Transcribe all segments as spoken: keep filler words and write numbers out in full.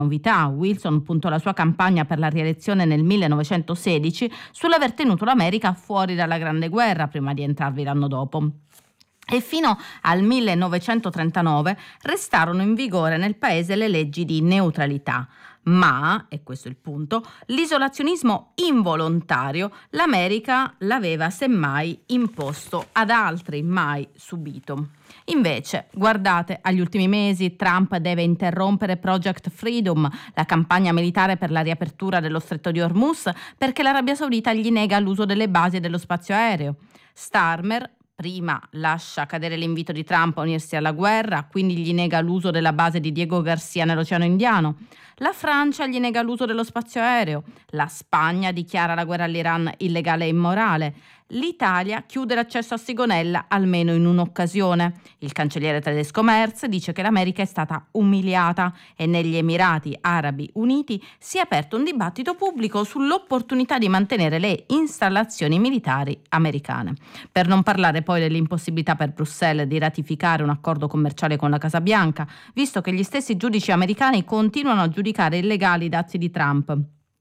novità. Wilson puntò la sua campagna per la rielezione nel millenovecentosedici sull'aver tenuto l'America fuori dalla Grande Guerra prima di entrarvi l'anno dopo. E fino al millenovecentotrentanove restarono in vigore nel paese le leggi di neutralità. Ma, e questo è il punto, l'isolazionismo involontario l'America l'aveva semmai imposto ad altri, mai subito. Invece, guardate, agli ultimi mesi Trump deve interrompere Project Freedom, la campagna militare per la riapertura dello stretto di Hormuz, perché l'Arabia Saudita gli nega l'uso delle basi e dello spazio aereo. Starmer prima lascia cadere l'invito di Trump a unirsi alla guerra, quindi gli nega l'uso della base di Diego Garcia nell'Oceano Indiano. La Francia gli nega l'uso dello spazio aereo. La Spagna dichiara la guerra all'Iran illegale e immorale. L'Italia chiude l'accesso a Sigonella almeno in un'occasione. Il cancelliere tedesco Merz dice che l'America è stata umiliata e negli Emirati Arabi Uniti si è aperto un dibattito pubblico sull'opportunità di mantenere le installazioni militari americane. Per non parlare poi dell'impossibilità per Bruxelles di ratificare un accordo commerciale con la Casa Bianca, visto che gli stessi giudici americani continuano a giudicare illegali i dazi di Trump.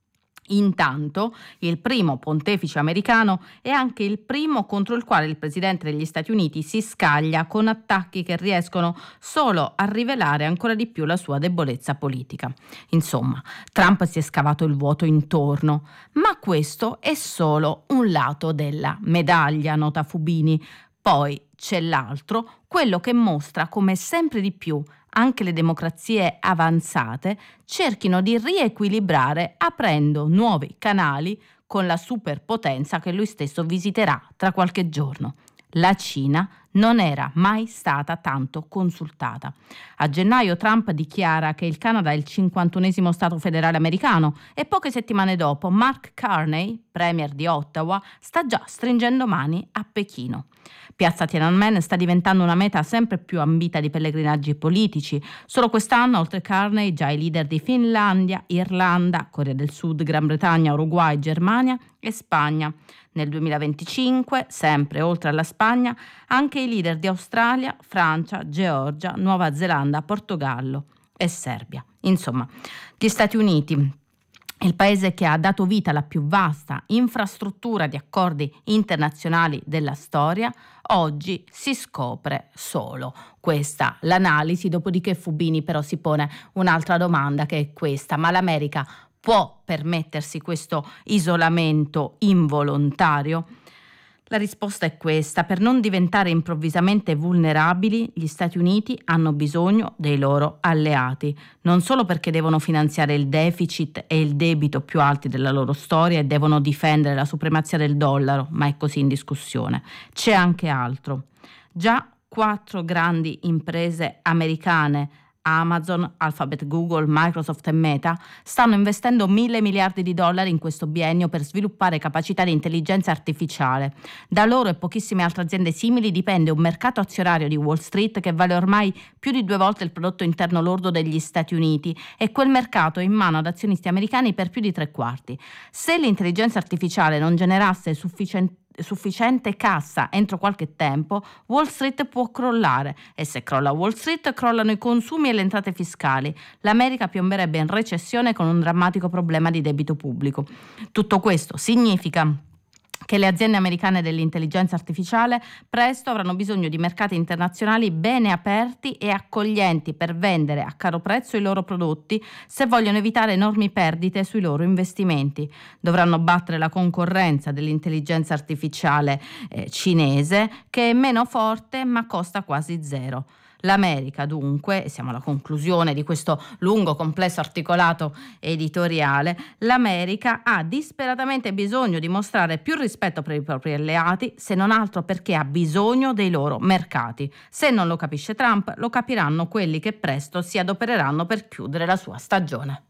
Intanto, il primo pontefice americano è anche il primo contro il quale il presidente degli Stati Uniti si scaglia con attacchi che riescono solo a rivelare ancora di più la sua debolezza politica. Insomma, Trump si è scavato il vuoto intorno, ma questo è solo un lato della medaglia, nota Fubini. Poi c'è l'altro, quello che mostra come sempre di più anche le democrazie avanzate cerchino di riequilibrare aprendo nuovi canali con la superpotenza che lui stesso visiterà tra qualche giorno. La Cina non era mai stata tanto consultata. A gennaio Trump dichiara che il Canada è il cinquantunesimo stato federale americano e poche settimane dopo Mark Carney, premier di Ottawa, sta già stringendo mani a Pechino. Piazza Tiananmen sta diventando una meta sempre più ambita di pellegrinaggi politici. Solo quest'anno, oltre Carney, già i leader di Finlandia, Irlanda, Corea del Sud, Gran Bretagna, Uruguay, Germania e Spagna. Nel duemilaventicinque, sempre oltre alla Spagna, anche i leader di Australia, Francia, Georgia, Nuova Zelanda, Portogallo e Serbia. Insomma, gli Stati Uniti, il paese che ha dato vita alla più vasta infrastruttura di accordi internazionali della storia, oggi si scopre solo. Questa l'analisi, dopodiché Fubini però si pone un'altra domanda che è questa: ma l'America può permettersi questo isolamento involontario? La risposta è questa: per non diventare improvvisamente vulnerabili, gli Stati Uniti hanno bisogno dei loro alleati, non solo perché devono finanziare il deficit e il debito più alti della loro storia e devono difendere la supremazia del dollaro, ma è così in discussione. C'è anche altro. Già quattro grandi imprese americane, Amazon, Alphabet, Google, Microsoft e Meta, stanno investendo mille miliardi di dollari in questo biennio per sviluppare capacità di intelligenza artificiale. Da loro e pochissime altre aziende simili dipende un mercato azionario di Wall Street che vale ormai più di due volte il prodotto interno lordo degli Stati Uniti, e quel mercato è in mano ad azionisti americani per più di tre quarti. Se l'intelligenza artificiale non generasse sufficiente sufficiente cassa entro qualche tempo, Wall Street può crollare, e se crolla Wall Street crollano i consumi e le entrate fiscali. L'America piomberebbe in recessione con un drammatico problema di debito pubblico. Tutto questo significa che le aziende americane dell'intelligenza artificiale presto avranno bisogno di mercati internazionali bene aperti e accoglienti per vendere a caro prezzo i loro prodotti se vogliono evitare enormi perdite sui loro investimenti. Dovranno battere la concorrenza dell'intelligenza artificiale eh, cinese, che è meno forte ma costa quasi zero. L'America dunque, e siamo alla conclusione di questo lungo, complesso articolato editoriale, l'America ha disperatamente bisogno di mostrare più rispetto per i propri alleati, se non altro perché ha bisogno dei loro mercati. Se non lo capisce Trump, lo capiranno quelli che presto si adopereranno per chiudere la sua stagione.